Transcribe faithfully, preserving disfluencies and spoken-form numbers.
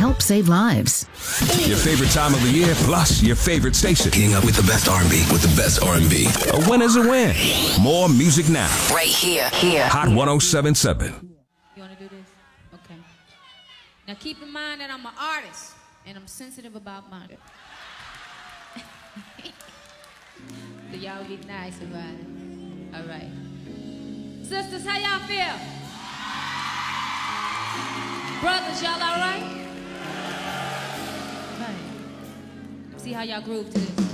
help save lives. Your favorite time of the year, plus your favorite station. Getting up with the best R and B, with the best R and B. A win is a win. More music now. Right here, here. Hot one oh seven point seven. You want to do this? Okay. Now keep in mind that I'm an artist, and I'm sensitive about murder. So y'all be nice about it. All right. Sisters, how y'all feel? Brothers, y'all all right? Right. See how y'all groove to this.